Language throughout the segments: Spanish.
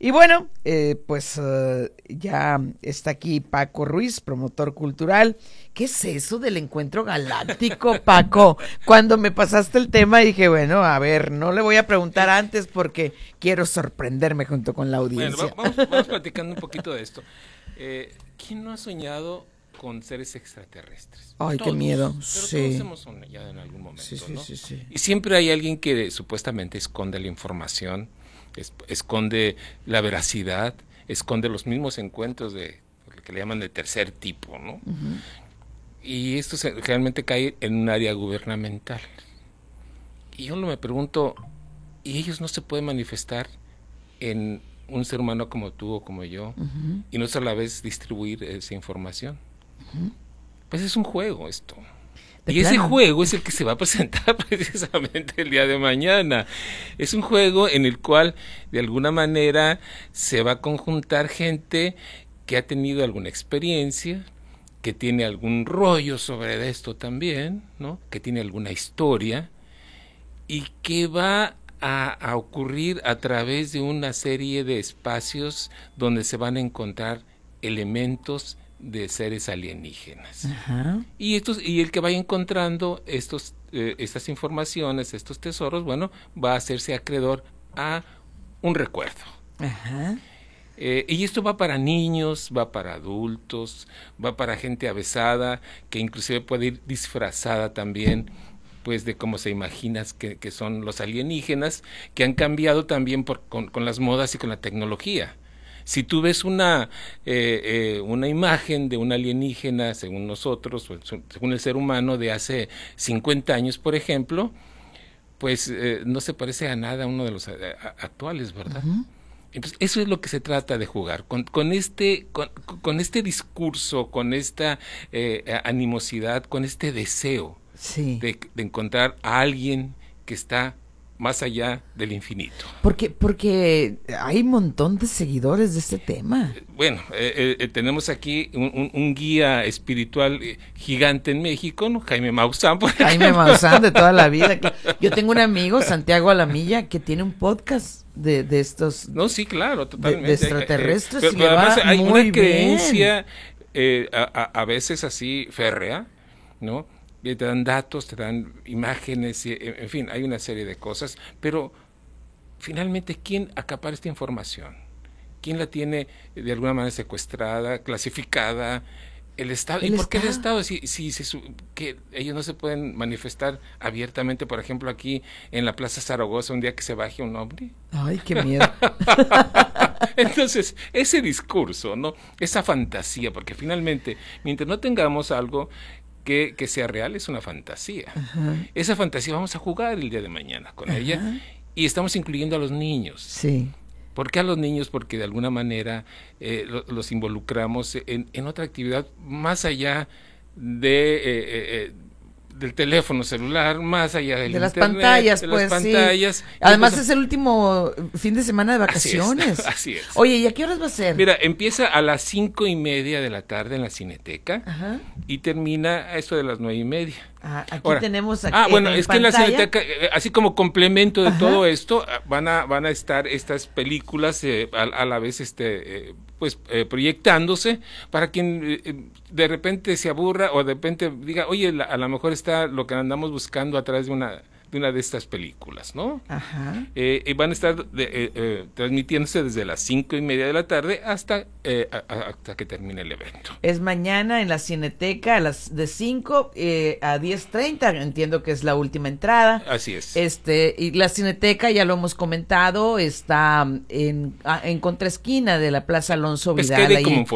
Y bueno, ya está aquí Paco Ruiz, promotor cultural. ¿Qué es eso del encuentro galáctico, Paco? Cuando me pasaste el tema dije, bueno, a ver, no le voy a preguntar antes porque quiero sorprenderme junto con la audiencia. Bueno, vamos platicando un poquito de esto. ¿Quién no ha soñado con seres extraterrestres? Ay, Todos, qué miedo. pero Sí. todos hemos soñado en algún momento, ¿no? Sí. Y siempre hay alguien que supuestamente esconde la información, esconde la veracidad, esconde los mismos encuentros de lo que le llaman de tercer tipo, ¿no? Uh-huh. Y esto realmente cae en un área gubernamental. Y yo me pregunto, ¿y ellos no se pueden manifestar en un ser humano como tú o como yo, uh-huh, y no a la vez distribuir esa información? Uh-huh. Pues es un juego esto. Ese juego es el que se va a presentar precisamente el día de mañana. Es un juego en el cual, de alguna manera, se va a conjuntar gente que ha tenido alguna experiencia, que tiene algún rollo sobre esto también, ¿no? Que tiene alguna historia, y que va a ocurrir a través de una serie de espacios donde se van a encontrar elementos de seres alienígenas. Uh-huh. Y el que vaya encontrando estas informaciones, estos tesoros, bueno, va a hacerse acreedor a un recuerdo. Uh-huh. Y esto va para niños, va para adultos, va para gente avesada, que inclusive puede ir disfrazada también, pues de cómo se imaginas que son los alienígenas, que han cambiado también con las modas y con la tecnología. Si tú ves una imagen de un alienígena, según nosotros, según el ser humano de hace 50 años, por ejemplo, pues no se parece a nada a uno de los actuales, ¿verdad? Uh-huh. Entonces, eso es lo que se trata de jugar, con este discurso, con esta animosidad, con este deseo, sí, de encontrar a alguien que está más allá del infinito. Porque hay un montón de seguidores de este tema. Bueno, tenemos aquí un guía espiritual gigante en México, ¿no? Jaime Maussan, por ejemplo. Jaime Maussan de toda la vida. Yo tengo un amigo, Santiago Alamilla, que tiene un podcast de estos. No, sí, claro, totalmente. De extraterrestres. Pero además hay una creencia a veces así férrea, ¿no? Te dan datos, te dan imágenes, en fin, hay una serie de cosas, pero finalmente, ¿quién acapara esta información? ¿Quién la tiene de alguna manera secuestrada, clasificada? El Estado. ¿Y por qué el Estado? Si que ellos no se pueden manifestar abiertamente, por ejemplo, aquí en la Plaza Zaragoza, un día que se baje un ovni. Ay, qué miedo. Entonces, ese discurso, ¿no? Esa fantasía, porque finalmente, mientras no tengamos algo que sea real, es una fantasía. Uh-huh. Esa fantasía vamos a jugar el día de mañana con, uh-huh, ella, y estamos incluyendo a los niños. Sí. ¿Por qué a los niños? Porque de alguna manera los involucramos en otra actividad más allá del teléfono celular, más allá del de las internet, pantallas, de pues, las pantallas. Sí. Además es el último fin de semana de vacaciones. Así es. Oye, ¿y a qué horas va a ser? Mira, empieza a las 5:30 de la tarde en la Cineteca. Ajá. Y termina a eso de las 9:30. Aquí tenemos es que en la Cineteca, así como complemento de, ajá, todo esto, van a estar estas películas a la vez proyectándose para quien de repente se aburra o de repente diga, oye, a lo mejor está lo que andamos buscando a través de una de estas películas, ¿no? Ajá. Y van a estar transmitiéndose desde las 5:30 de la tarde hasta que termine el evento. Es mañana en la Cineteca de 5 a 10:30, entiendo que es la última entrada. Así es. Y la Cineteca, ya lo hemos comentado, está en contraesquina de la Plaza Alonso Vidal.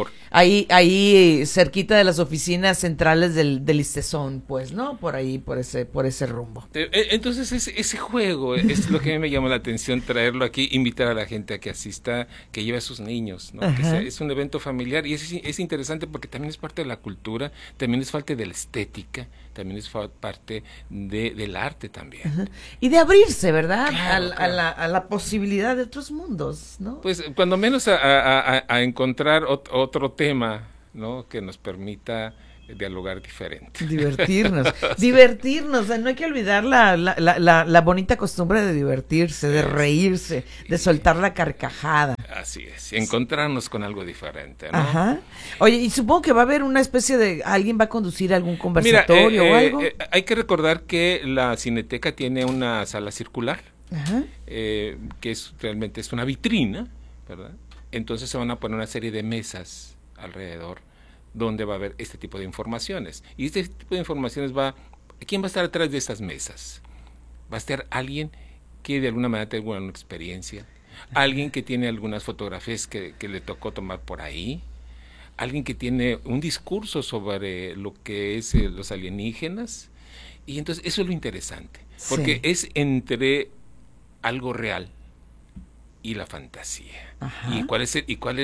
Ahí cerquita de las oficinas centrales del ISTESON, pues, ¿no? Por ahí, por ese rumbo. Entonces ese juego es lo que a mí me llamó la atención, traerlo aquí, invitar a la gente a que asista, que lleve a sus niños, ¿no? Es un evento familiar y es interesante porque también es parte de la cultura, también es parte de la estética, también es parte del arte también. Ajá. Y de abrirse, ¿verdad? Claro, a la posibilidad de otros mundos, ¿no? Pues cuando menos a encontrar otro tema, ¿no? Que nos permita dialogar diferente. Divertirnos, divertirnos, no hay que olvidar la bonita costumbre de divertirse, de reírse, de soltar la carcajada. Así Así es, encontrarnos con algo diferente, ¿no? Ajá. Oye, y supongo que va a haber una especie de... ¿Alguien va a conducir algún conversatorio o algo? Hay que recordar que la Cineteca tiene una sala circular, que realmente es una vitrina, ¿verdad? Entonces se van a poner una serie de mesas alrededor donde va a haber este tipo de informaciones. Y este tipo de informaciones ¿quién va a estar detrás de estas mesas? Va a estar alguien que de alguna manera tenga una experiencia, alguien que tiene algunas fotografías que le tocó tomar por ahí, alguien que tiene un discurso sobre lo que es los alienígenas, y entonces eso es lo interesante, porque es entre algo real y la fantasía. Ajá. ¿Cuál es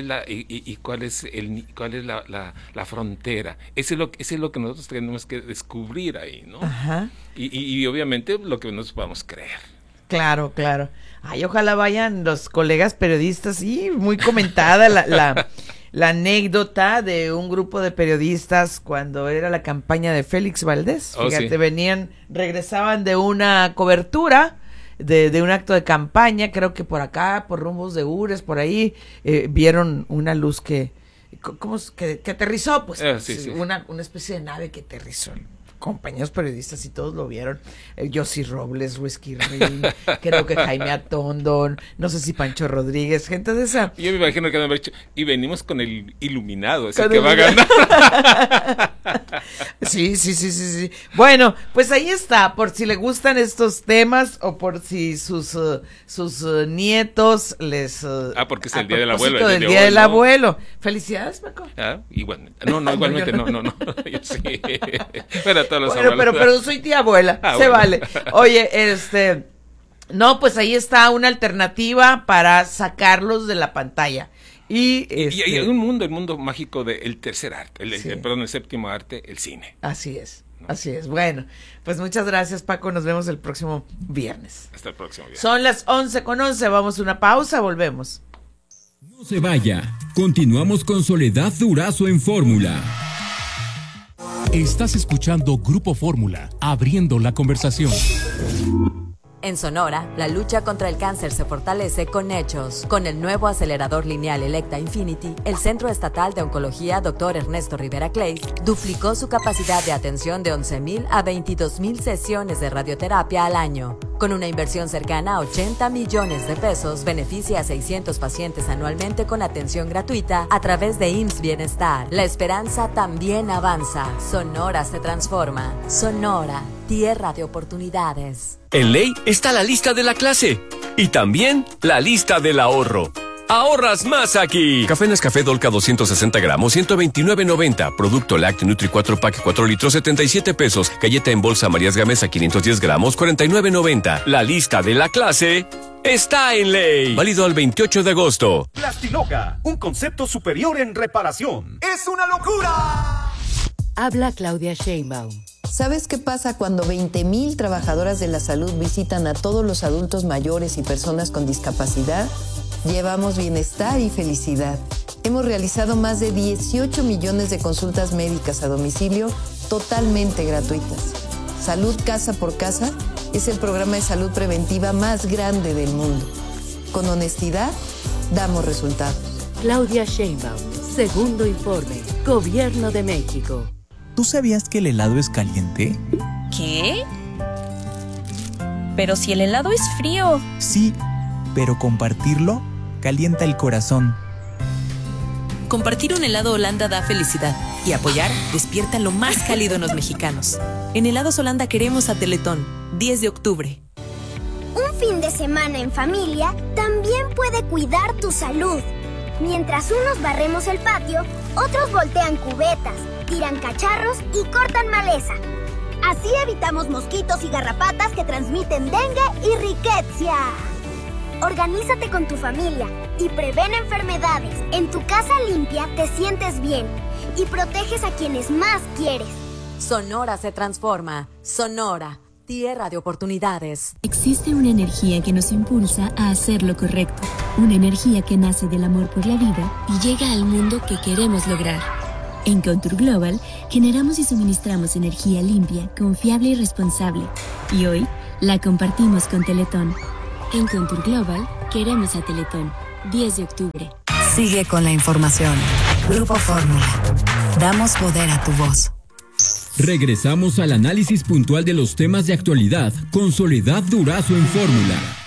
la frontera? Ese es lo que nosotros tenemos que descubrir ahí, ¿no? Ajá. Y obviamente lo que nos podamos creer. Claro. Ay, ojalá vayan los colegas periodistas. Sí, muy comentada la anécdota de un grupo de periodistas cuando era la campaña de Félix Valdés. Fíjate, regresaban de una cobertura de un acto de campaña, creo que por acá, por rumbos de Ures, por ahí, vieron una luz que aterrizó, pues, una especie de nave que aterrizó. Compañeros periodistas y todos lo vieron. Yossi Robles, Ruiz Quirrín, creo que Jaime Atondo, no sé si Pancho Rodríguez, gente de esa. Yo me imagino que han dicho, y venimos con el iluminado, ese que va a ganar. Sí. Bueno, pues ahí está, por si le gustan estos temas o por si sus nietos les... porque es el Día del Abuelo. El Día del Abuelo. Felicidades, Paco. Igualmente. No, igualmente no. Yo sí. Pero soy tía abuela, vale. Oye, no, pues ahí está una alternativa para sacarlos de la pantalla. Y hay un mundo, el mundo mágico del tercer arte, el séptimo arte, el cine. Así es, ¿no? Así es. Bueno, pues muchas gracias, Paco, nos vemos el próximo viernes. Hasta el próximo viernes. Son las 11:11, vamos a una pausa, volvemos. No se vaya, continuamos con Soledad Durazo en Fórmula. Estás escuchando Grupo Fórmula, abriendo la conversación. En Sonora, la lucha contra el cáncer se fortalece con hechos. Con el nuevo acelerador lineal Electa Infinity, el Centro Estatal de Oncología Dr. Ernesto Rivera Clays duplicó su capacidad de atención de 11,000 a 22,000 sesiones de radioterapia al año. Con una inversión cercana a 80 millones de pesos, beneficia a 600 pacientes anualmente con atención gratuita a través de IMSS Bienestar. La esperanza también avanza. Sonora se transforma. Sonora, tierra de oportunidades. En Ley está la lista de la clase y también la lista del ahorro. ¡Ahorras más aquí! Café Nescafé Dolca 260 gramos, 129.90. Producto Lácteo Nutri 4 Pack 4 litros, 77 pesos. Galleta en bolsa Marías Gamesa 510 gramos, 49.90. La lista de la clase está en Ley. Válido al 28 de agosto. Plastinoca, un concepto superior en reparación. ¡Es una locura! Habla Claudia Sheinbaum. ¿Sabes qué pasa cuando 20,000 trabajadoras de la salud visitan a todos los adultos mayores y personas con discapacidad? Llevamos bienestar y felicidad. Hemos realizado más de 18 millones de consultas médicas a domicilio totalmente gratuitas. Salud Casa por Casa es el programa de salud preventiva más grande del mundo. Con honestidad, damos resultados. Claudia Sheinbaum, segundo informe, Gobierno de México. ¿Tú sabías que el helado es caliente? ¿Qué? Pero si el helado es frío. Sí, pero compartirlo calienta el corazón. Compartir un helado Holanda da felicidad y apoyar despierta lo más cálido en los mexicanos. En Helados Holanda queremos a Teletón, 10 de octubre. Un fin de semana en familia también puede cuidar tu salud. Mientras unos barremos el patio, otros voltean cubetas, tiran cacharros y cortan maleza. Así evitamos mosquitos y garrapatas que transmiten dengue y riqueza. Organízate con tu familia y prevén enfermedades. En tu casa limpia te sientes bien y proteges a quienes más quieres. Sonora se transforma. Sonora, tierra de oportunidades. Existe una energía que nos impulsa a hacer lo correcto. Una energía que nace del amor por la vida y llega al mundo que queremos lograr. En Contour Global generamos y suministramos energía limpia, confiable y responsable. Y hoy la compartimos con Teletón. En Contour Global queremos a Teletón. 10 de octubre. Sigue con la información. Grupo Fórmula. Damos poder a tu voz. Regresamos al análisis puntual de los temas de actualidad con Soledad Durazo en Fórmula.